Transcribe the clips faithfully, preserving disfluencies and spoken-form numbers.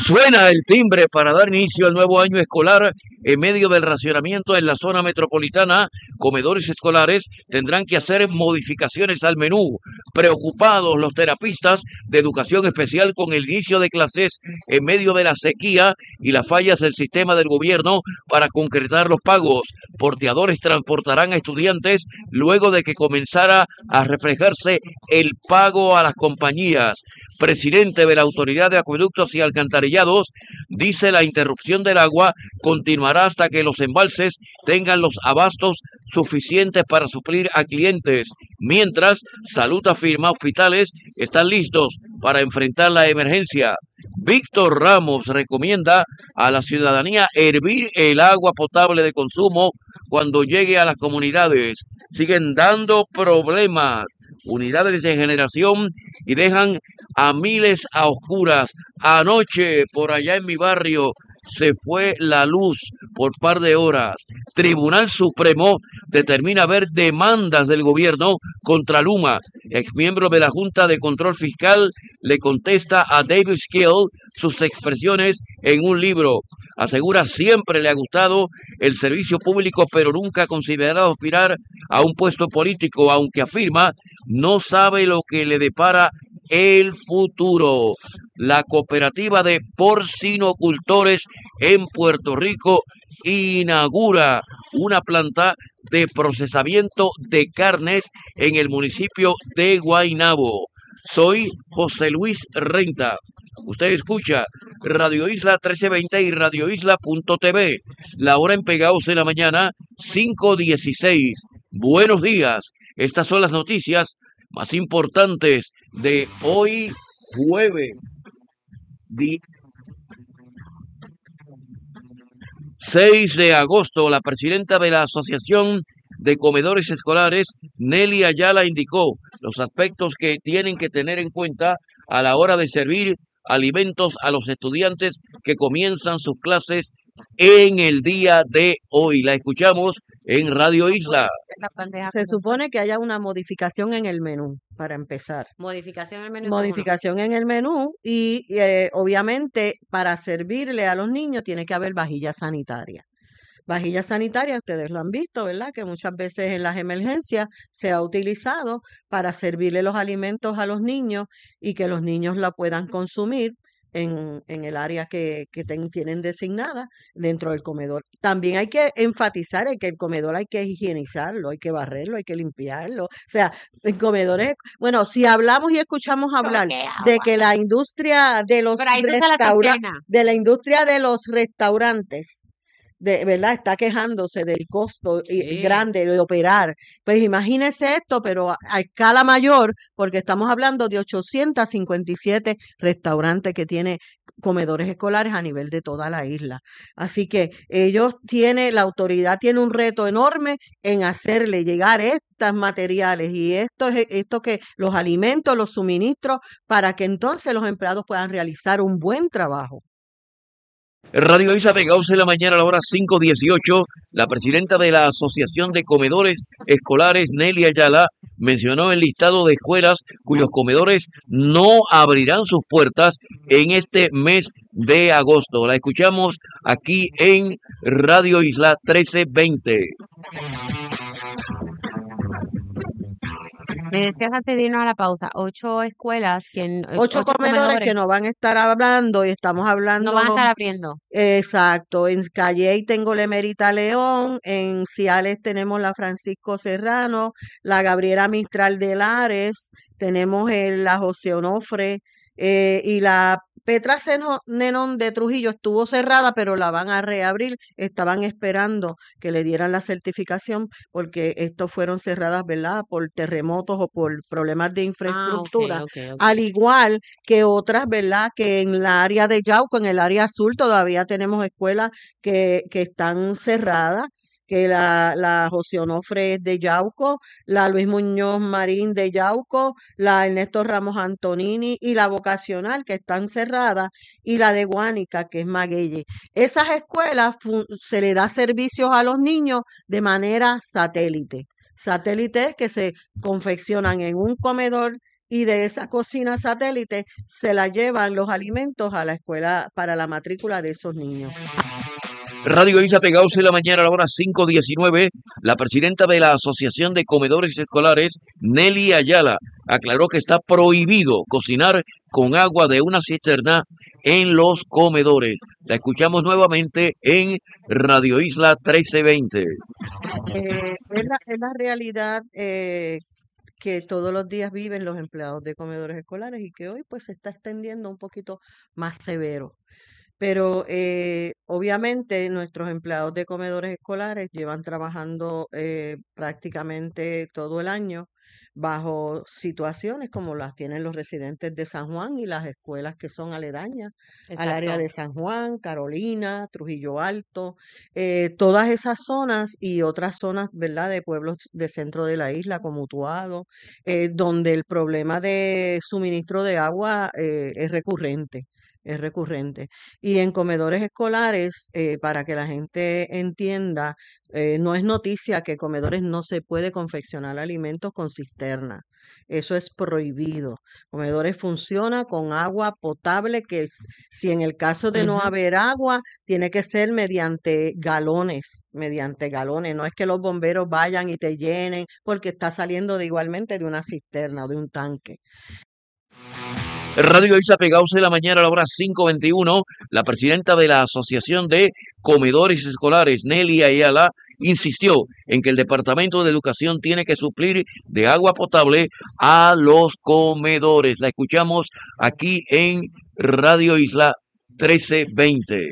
Suena el timbre para dar inicio al nuevo año escolar en medio del racionamiento en la zona metropolitana. Comedores escolares tendrán que hacer modificaciones al menú. Preocupados los terapistas de educación especial con el inicio de clases en medio de la sequía y las fallas del sistema del gobierno para concretar los pagos. Porteadores transportarán a estudiantes luego de que comenzara a reflejarse el pago a las compañías. Presidente de la Autoridad de Acueductos y Alcantarillados dice la interrupción del agua continuará hasta que los embalses tengan los abastos suficientes para suplir a clientes. Mientras, Salud afirma hospitales están listos para enfrentar la emergencia. Víctor Ramos recomienda a la ciudadanía hervir el agua potable de consumo cuando llegue a las comunidades. Siguen dando problemas. Unidades de generación y dejan a miles a oscuras. Anoche, por allá en mi barrio, se fue la luz por par de horas. Tribunal Supremo determina ver demandas del gobierno contra Luma. Exmiembro de la Junta de Control Fiscal le contesta a David Skill sus expresiones en un libro. Asegura siempre le ha gustado el servicio público, pero nunca ha considerado aspirar a un puesto político, aunque afirma no sabe lo que le depara el futuro. La cooperativa de porcinocultores en Puerto Rico inaugura una planta de procesamiento de carnes en el municipio de Guaynabo. Soy José Luis Renta. Usted escucha Radio Isla trece veinte y Radio Isla punto t v. La hora en Pegaos de la mañana, cinco dieciséis. Buenos días. Estas son las noticias más importantes de hoy, jueves. seis de agosto, la presidenta de la Asociación de Comedores Escolares, Nelly Ayala, indicó los aspectos que tienen que tener en cuenta a la hora de servir alimentos a los estudiantes que comienzan sus clases en el día de hoy. La escuchamos en Radio Isla. Se supone que haya una modificación en el menú, para empezar. Modificación en el menú. Modificación en el menú y eh, obviamente para servirle a los niños tiene que haber vajilla sanitaria. Vajilla sanitaria, ustedes lo han visto, ¿verdad? Que muchas veces en las emergencias se ha utilizado para servirle los alimentos a los niños y que los niños la puedan consumir en, en el área que, que ten, tienen designada dentro del comedor. También hay que enfatizar el que el comedor hay que higienizarlo, hay que barrerlo, hay que limpiarlo. O sea, el comedor es... Bueno, si hablamos y escuchamos hablar de que la industria de los restaurantes, de la industria de los restaurantes, de verdad está quejándose del costo sí. grande de operar. Pues imagínese esto, pero a, a escala mayor, porque estamos hablando de ochocientos cincuenta y siete restaurantes que tiene comedores escolares a nivel de toda la isla. Así que ellos tienen, la autoridad tiene un reto enorme en hacerle llegar estos materiales y esto, esto que los alimentos, los suministros, para que entonces los empleados puedan realizar un buen trabajo. Radio Isla Pegaos en la mañana a la hora cinco dieciocho, la presidenta de la Asociación de Comedores Escolares, Nelly Ayala, mencionó el listado de escuelas cuyos comedores no abrirán sus puertas en este mes de agosto. La escuchamos aquí en Radio Isla trece veinte. Me decías antes de irnos a la pausa, ocho escuelas, que ocho, ocho comedores, comedores que no van a estar hablando y estamos hablando... No van a estar abriendo. Exacto, en Calley tengo la Emerita León, en Ciales tenemos la Francisco Serrano, la Gabriela Mistral de Lares, tenemos el, la José Onofre eh, y la Petra Nenón de Trujillo estuvo cerrada, pero la van a reabrir. Estaban esperando que le dieran la certificación porque estos fueron cerradas, ¿verdad? Por terremotos o por problemas de infraestructura. Ah, okay, okay, okay. Al igual que otras, ¿verdad? Que en la área de Yauco, en el área azul, todavía tenemos escuelas que, que están cerradas. Que la, la José Onofre es de Yauco, la Luis Muñoz Marín de Yauco, la Ernesto Ramos Antonini y la vocacional que están cerradas y la de Guánica que es Maguelle. Esas escuelas se le da servicios a los niños de manera satélite. Satélites que se confeccionan en un comedor y de esa cocina satélite se la llevan los alimentos a la escuela para la matrícula de esos niños. Radio Isa Pegados en la mañana a la hora cinco diecinueve, la presidenta de la Asociación de Comedores Escolares, Nelly Ayala, aclaró que está prohibido cocinar con agua de una cisterna en los comedores. La escuchamos nuevamente en Radio Isla trece veinte. Eh, es la, es la realidad eh, que todos los días viven los empleados de comedores escolares y que hoy pues se está extendiendo un poquito más severo. Pero eh, obviamente nuestros empleados de comedores escolares llevan trabajando eh, prácticamente todo el año bajo situaciones como las tienen los residentes de San Juan y las escuelas que son aledañas al área Exacto. de San Juan, Carolina, Trujillo Alto, eh, todas esas zonas y otras zonas, ¿verdad?, de pueblos de centro de la isla, como Utuado, eh, donde el problema de suministro de agua eh, es recurrente. Es recurrente. Y en comedores escolares, eh, para que la gente entienda, eh, no es noticia que comedores no se puede confeccionar alimentos con cisterna. Eso es prohibido. Comedores funciona con agua potable, que es- si en el caso de no Ujú. haber agua, tiene que ser mediante galones, mediante galones. No es que los bomberos vayan y te llenen, porque está saliendo de igualmente de una cisterna o de un tanque. Radio Isa Pegados en la mañana a la hora cinco veintiuno, la presidenta de la Asociación de Comedores Escolares, Nelly Ayala, insistió en que el Departamento de Educación tiene que suplir de agua potable a los comedores. La escuchamos aquí en Radio Isla trece veinte.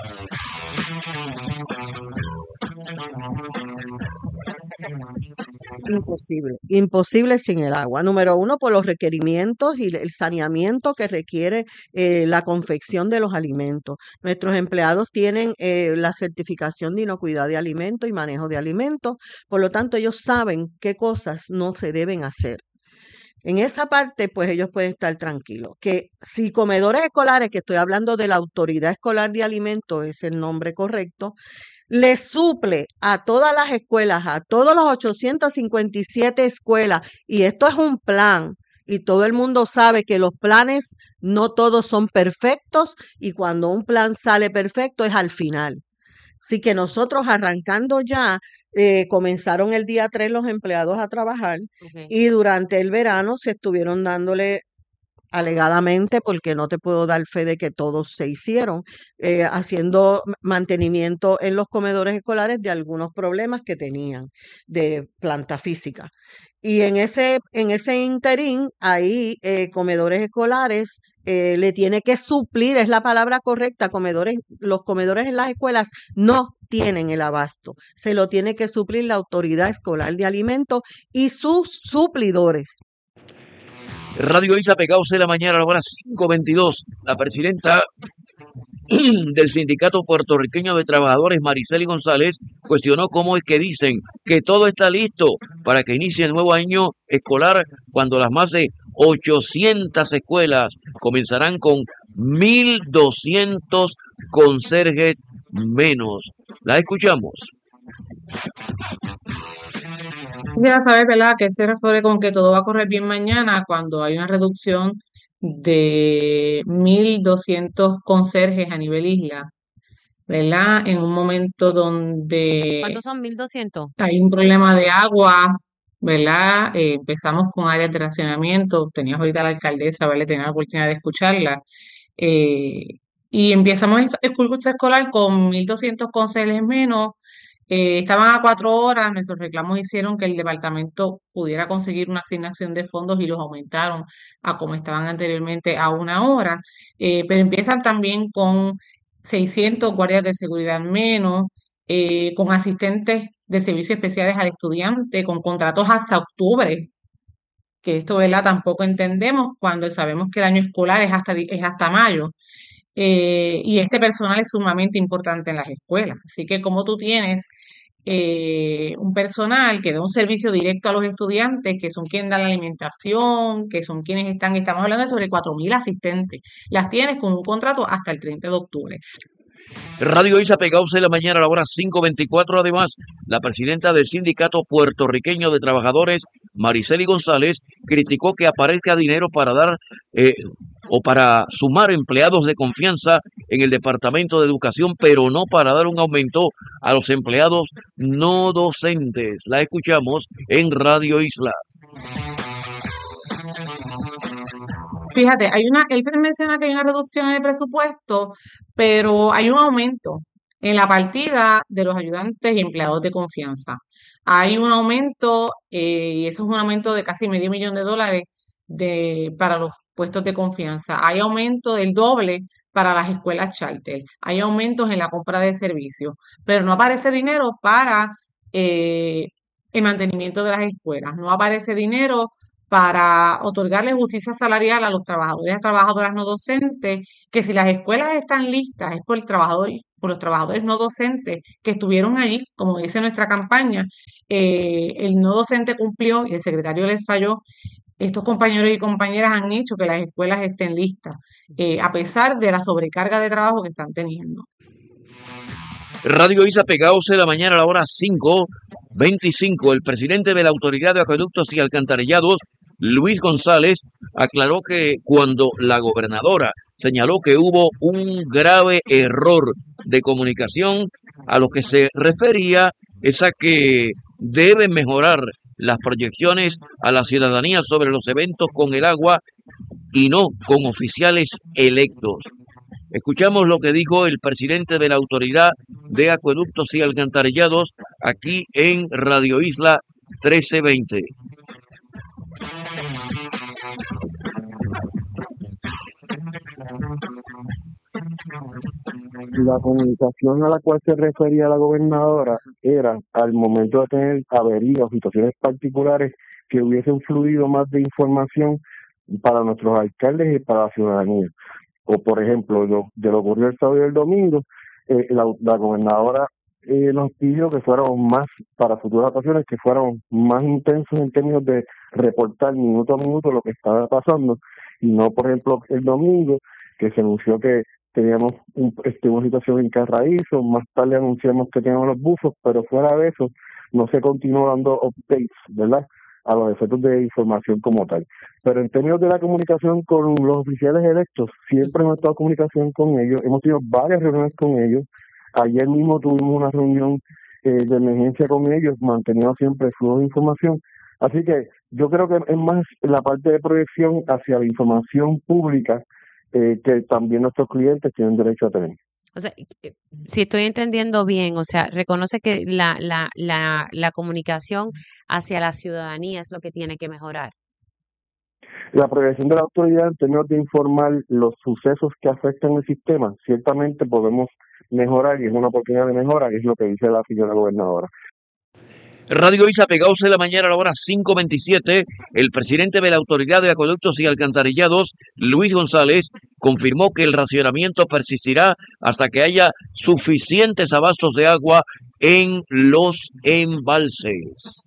Imposible, imposible sin el agua. Número uno, por los requerimientos y el saneamiento que requiere eh, la confección de los alimentos. Nuestros empleados tienen eh, la certificación de inocuidad de alimentos y manejo de alimentos, por lo tanto ellos saben qué cosas no se deben hacer. En esa parte, pues ellos pueden estar tranquilos. Que si comedores escolares, que estoy hablando de la Autoridad Escolar de Alimentos, es el nombre correcto, le suple a todas las escuelas, a todos los ochocientas cincuenta y siete escuelas, y esto es un plan, y todo el mundo sabe que los planes no todos son perfectos, y cuando un plan sale perfecto es al final. Así que nosotros arrancando ya, eh, comenzaron el día tres los empleados a trabajar Ok. y durante el verano se estuvieron dándole alegadamente, porque no te puedo dar fe de que todos se hicieron, eh, haciendo m- mantenimiento en los comedores escolares de algunos problemas que tenían de planta física. Y en ese, en ese interín, ahí eh, comedores escolares eh, le tiene que suplir, es la palabra correcta, comedores, los comedores en las escuelas no tienen el abasto, se lo tiene que suplir la Autoridad Escolar de Alimentos y sus suplidores. Radio Isa Pegados en la mañana a la hora cinco veintidós, la presidenta del Sindicato Puertorriqueño de Trabajadores, Mariceli González, cuestionó cómo es que dicen que todo está listo para que inicie el nuevo año escolar cuando las más de ochocientas escuelas comenzarán con mil doscientos conserjes menos. La escuchamos. Quisiera saber, ¿verdad?, a qué se refiere con que todo va a correr bien mañana cuando hay una reducción de mil doscientos conserjes a nivel isla, ¿verdad? En un momento donde ¿Cuántos son? Mil doscientos. hay un problema de agua, ¿verdad? Eh, empezamos con áreas de racionamiento, tenías ahorita la alcaldesa, ¿verdad? Tenía la oportunidad de escucharla. eh, y empezamos el el curso escolar con mil doscientos conserjes menos. Eh, estaban a cuatro horas, nuestros reclamos hicieron que el departamento pudiera conseguir una asignación de fondos y los aumentaron a como estaban anteriormente a una hora. Eh, pero empiezan también con seiscientos guardias de seguridad menos, eh, con asistentes de servicios especiales al estudiante, con contratos hasta octubre, que esto, ¿verdad? Tampoco entendemos cuando sabemos que el año escolar es hasta, di- es hasta mayo. Eh, y este personal es sumamente importante en las escuelas. Así que como tú tienes eh, un personal que da un servicio directo a los estudiantes, que son quienes dan la alimentación, que son quienes están, estamos hablando de sobre cuatro mil asistentes, las tienes con un contrato hasta el treinta de octubre. Radio Isa Pegados en la mañana a la hora cinco veinticuatro. Además, la presidenta del Sindicato Puertorriqueño de Trabajadores, Mariceli González, criticó que aparezca dinero para dar eh, o para sumar empleados de confianza en el Departamento de Educación, pero no para dar un aumento a los empleados no docentes. La escuchamos en Radio Isla. Fíjate, hay una, él menciona que hay una reducción en el presupuesto, pero hay un aumento en la partida de los ayudantes y empleados de confianza. Hay un aumento, eh, y eso es un aumento de casi medio millón de dólares de, para los puestos de confianza. Hay aumento del doble para las escuelas charter. Hay aumentos en la compra de servicios, pero no aparece dinero para eh, el mantenimiento de las escuelas. No aparece dinero para otorgarle justicia salarial a los trabajadores y trabajadoras no docentes, que si las escuelas están listas es por el trabajador, por los trabajadores no docentes que estuvieron allí, como dice nuestra campaña, eh, el no docente cumplió y el secretario les falló. Estos compañeros y compañeras han hecho que las escuelas estén listas, eh, a pesar de la sobrecarga de trabajo que están teniendo. Radio Isa pegados de la mañana a la hora cinco veinticinco. El presidente de la Autoridad de Acueductos y Alcantarillados, Luis González, aclaró que cuando la gobernadora señaló que hubo un grave error de comunicación, a lo que se refería es a que deben mejorar las proyecciones a la ciudadanía sobre los eventos con el agua y no con oficiales electos. Escuchamos lo que dijo el presidente de la Autoridad de Acueductos y Alcantarillados aquí en Radio Isla trece veinte. La comunicación a la cual se refería la gobernadora era al momento de tener averías o situaciones particulares que hubiesen fluido más de información para nuestros alcaldes y para la ciudadanía. O por ejemplo, lo, de lo ocurrió el sábado y el domingo, eh, la, la gobernadora eh, nos pidió que fuéramos más, para futuras ocasiones, que fuéramos más intensos en términos de reportar minuto a minuto lo que estaba pasando, y no, por ejemplo, el domingo, que se anunció que teníamos un, este, una situación en Carraízo, más tarde anunciamos que teníamos los buzos, pero fuera de eso, no se continuó dando updates, ¿verdad?, a los efectos de información como tal. Pero en términos de la comunicación con los oficiales electos, siempre hemos estado en comunicación con ellos, hemos tenido varias reuniones con ellos. Ayer mismo tuvimos una reunión eh, de emergencia con ellos, manteniendo siempre el flujo de información. Así que yo creo que es más la parte de proyección hacia la información pública eh, que también nuestros clientes tienen derecho a tener. O sea, eh, si estoy entendiendo bien, o sea, reconoce que la, la, la, la comunicación hacia la ciudadanía es lo que tiene que mejorar. La proyección de la autoridad en términos de informar los sucesos que afectan el sistema, ciertamente podemos mejorar y es una oportunidad de mejora, que es lo que dice la señora gobernadora. Radio Isa pegados de la mañana a la hora cinco veintisiete. El presidente de la Autoridad de Acueductos y Alcantarillados, Luis González, confirmó que el racionamiento persistirá hasta que haya suficientes abastos de agua en los embalses.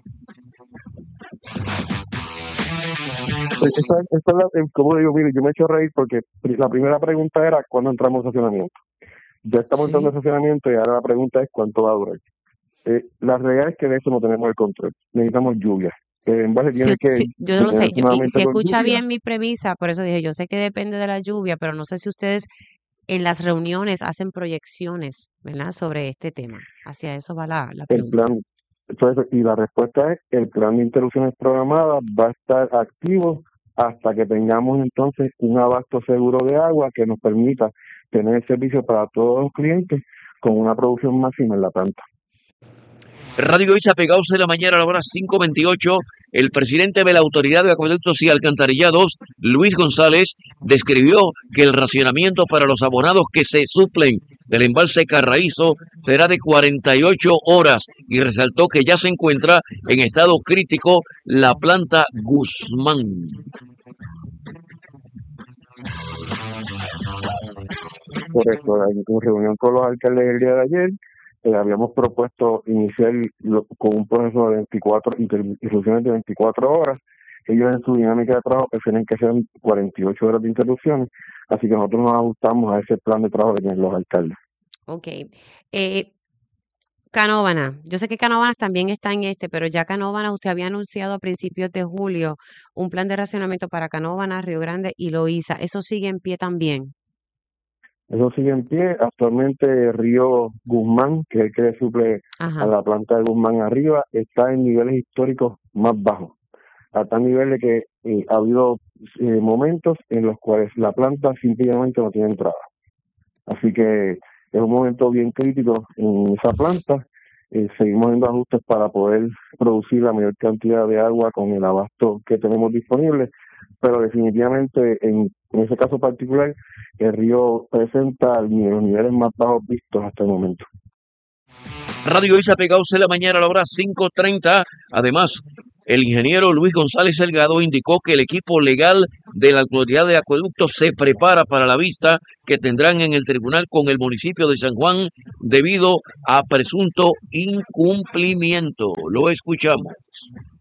Pues esa, esa es la, como digo, mire, yo me he hecho reír porque la primera pregunta era ¿cuándo entramos en estacionamiento? Ya estamos Sí. entrando en estacionamiento y ahora la pregunta es ¿cuánto va a durar? Eh, la realidad es que de eso no tenemos el control. Necesitamos lluvia. El embalse Sí, tiene que sí, yo lo sé. tener Yo, y nuevamente si con escucha lluvia. bien mi premisa, por eso dije, yo sé que depende de la lluvia, pero no sé si ustedes en las reuniones hacen proyecciones, ¿verdad?, sobre este tema. Hacia eso va la, la El pregunta. plan, entonces, y la respuesta es el plan de interrupciones programadas va a estar activo hasta que tengamos entonces un abasto seguro de agua que nos permita tener el servicio para todos los clientes con una producción máxima en la planta. Radio Isa pegados de la mañana a la hora cinco veintiocho. El presidente de la Autoridad de Acueductos y Alcantarillados, Luis González, describió que el racionamiento para los abonados que se suplen del embalse Carraízo será de cuarenta y ocho horas y resaltó que ya se encuentra en estado crítico la planta Guzmán. Por eso, en reunión con los alcaldes el día de ayer, eh, habíamos propuesto iniciar lo, con un proceso de veinticuatro interrupciones de veinticuatro horas. Ellos en su dinámica de trabajo prefieren que sean cuarenta y ocho horas de interrupciones, así que nosotros nos ajustamos a ese plan de trabajo que tienen los alcaldes. Ok. Eh, Canóvanas. Yo sé que Canóvanas también está en este, pero ya Canóvanas, usted había anunciado a principios de julio un plan de racionamiento para Canóvanas, Río Grande y Loíza. ¿Eso sigue en pie también? Eso sigue en pie. Actualmente Río Guzmán, que es el que le suple a Ajá. la planta de Guzmán arriba, está en niveles históricos más bajos, a tal nivel de que eh, ha habido eh, momentos en los cuales la planta simplemente no tiene entrada. Así que es un momento bien crítico en esa planta. Eh, seguimos haciendo ajustes para poder producir la mayor cantidad de agua con el abasto que tenemos disponible, pero definitivamente en, en ese caso particular el río presenta los niveles más bajos vistos hasta el momento. Radio Isa Pegados en la mañana a la hora cinco treinta. Además, el ingeniero Luis González Delgado indicó que el equipo legal de la Autoridad de Acueductos se prepara para la vista que tendrán en el tribunal con el municipio de San Juan debido a presunto incumplimiento. Lo escuchamos.